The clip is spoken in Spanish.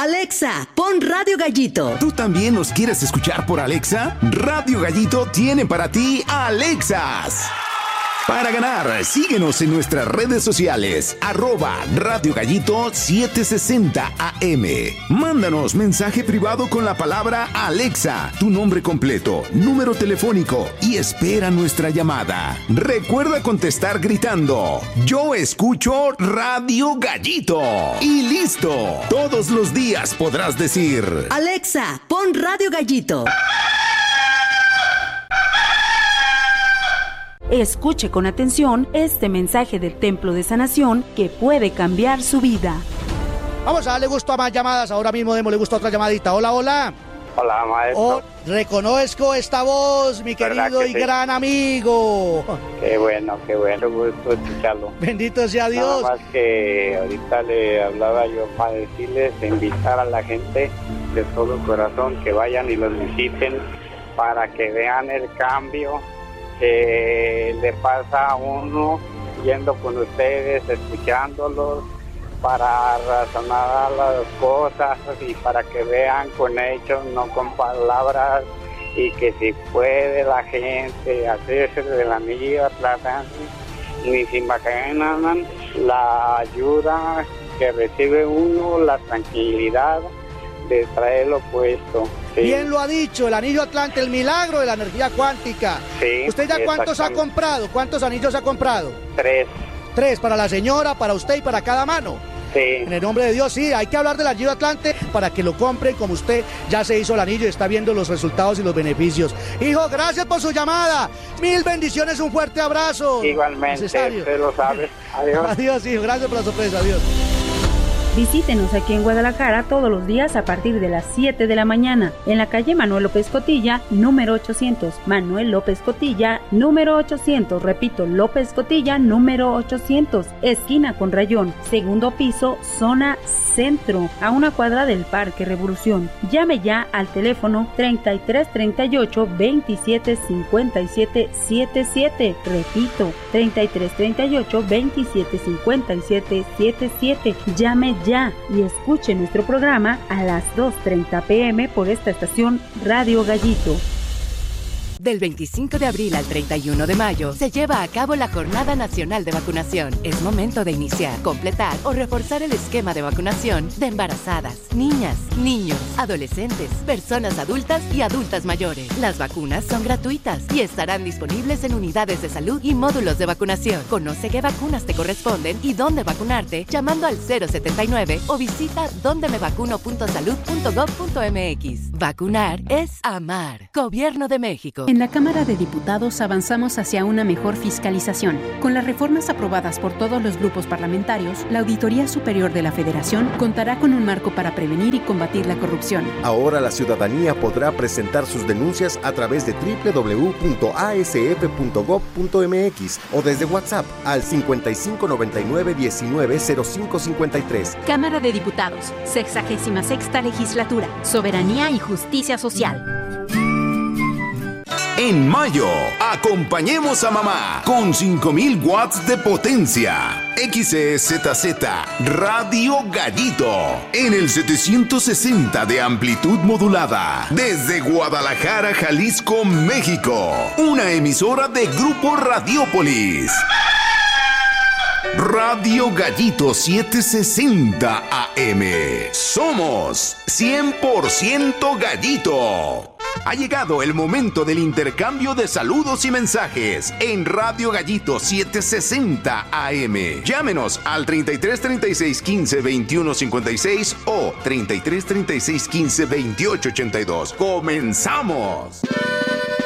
Alexa, pon Radio Gallito. ¿Tú también nos quieres escuchar por Alexa? Radio Gallito tiene para ti Alexas. Para ganar, síguenos en nuestras redes sociales, @Radio Gallito 760 AM. Mándanos mensaje privado con la palabra Alexa, tu nombre completo, número telefónico y espera nuestra llamada. Recuerda contestar gritando: yo escucho Radio Gallito. Y listo. Todos los días podrás decir: Alexa, pon Radio Gallito. Escuche con atención este mensaje del Templo de Sanación que puede cambiar su vida. Vamos a darle gusto a más llamadas. Ahora mismo démosle gusto a otra llamadita. Hola, hola. Hola, maestro. Reconozco esta voz, mi querido y gran amigo. Qué bueno, gusto escucharlo. Bendito sea Dios. Nada más que ahorita le hablaba yo para decirles, invitar a la gente de todo corazón que vayan y los visiten para que vean el cambio que le pasa a uno yendo con ustedes, escuchándolos, para razonar las cosas y para que vean con hechos, no con palabras, y que si puede la gente hacerse de la milla, ni se imaginan la ayuda que recibe uno, la tranquilidad de traerlo puesto. Sí. Bien lo ha dicho, el anillo Atlante, el milagro de la energía cuántica. Sí, ¿Usted ya cuántos ha comprado? ¿Cuántos anillos ha comprado? 3. 3, para la señora, para usted y para cada mano. Sí. En el nombre de Dios, sí, hay que hablar del anillo Atlante para que lo compren como usted ya se hizo el anillo y está viendo los resultados y los beneficios. Hijo, gracias por su llamada. 1000 bendiciones, un fuerte abrazo. Igualmente, usted lo sabe. Adiós. Adiós, hijo, gracias por la sorpresa, adiós. Visítenos aquí en Guadalajara todos los días a partir de las 7 de la mañana, en la calle Manuel López Cotilla, número 800. Manuel López Cotilla, número 800. Repito, López Cotilla, número 800. Esquina con Rayón, segundo piso, zona centro, a una cuadra del Parque Revolución. Llame ya al teléfono 3338 27 57 77. Repito, 3338 27 57 77. Llame ya y escuche nuestro programa a las 2:30 p.m. por esta estación Radio Gallito. Del 25 de abril al 31 de mayo se lleva a cabo la Jornada Nacional de Vacunación. Es momento de iniciar, completar o reforzar el esquema de vacunación de embarazadas, niñas, niños, adolescentes, personas adultas y adultas mayores. Las vacunas son gratuitas y estarán disponibles en unidades de salud y módulos de vacunación. Conoce qué vacunas te corresponden y dónde vacunarte llamando al 079 o visita dondemevacuno.salud.gov.mx. Vacunar es amar. Gobierno de México. En la Cámara de Diputados avanzamos hacia una mejor fiscalización. Con las reformas aprobadas por todos los grupos parlamentarios, la Auditoría Superior de la Federación contará con un marco para prevenir y combatir la corrupción. Ahora la ciudadanía podrá presentar sus denuncias a través de www.asf.gov.mx o desde WhatsApp al 5599-190553. Cámara de Diputados, 66ª Legislatura, Soberanía y Justicia Social. En mayo, acompañemos a mamá con 5000 watts de potencia. XEZZ Radio Gallito en el 760 de amplitud modulada desde Guadalajara, Jalisco, México. Una emisora de Grupo Radiópolis. Radio Gallito 760 AM. Somos 100% Gallito. Ha llegado el momento del intercambio de saludos y mensajes en Radio Gallito 760 AM. Llámenos al 33 36 15 21 56 o 33 36 15 28 82. ¡Comenzamos!